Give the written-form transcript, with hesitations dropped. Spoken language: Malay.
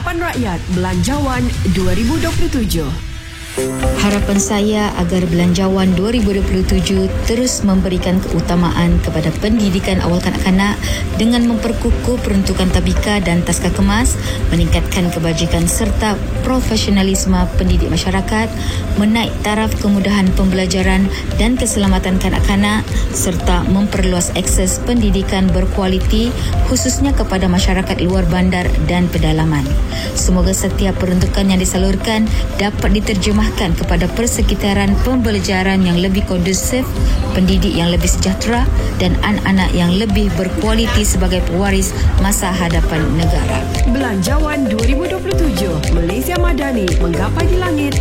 Harapan Rakyat Belanjawan 2027. Harapan saya agar Belanjawan 2027 terus memberikan keutamaan kepada pendidikan awal kanak-kanak dengan memperkukuh peruntukan tabika dan taska kemas, meningkatkan kebajikan serta profesionalisme pendidik masyarakat, menaik taraf kemudahan pembelajaran dan keselamatan kanak-kanak serta memperluas akses pendidikan berkualiti khususnya kepada masyarakat luar bandar dan pedalaman. Semoga setiap peruntukan yang disalurkan dapat diterjemahkan kepada persekitaran pembelajaran yang lebih kondusif, pendidik yang lebih sejahtera dan anak-anak yang lebih berkualiti sebagai pewaris masa hadapan negara. Belanjawan 2027, Malaysia Madani menggapai di langit